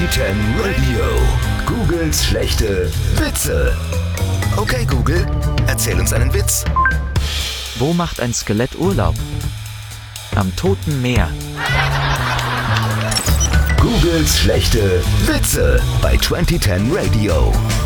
2010 Radio. Googles schlechte Witze. Okay, Google, erzähl uns einen Witz. Wo macht ein Skelett Urlaub? Am Toten Meer. Googles schlechte Witze bei 2010 Radio.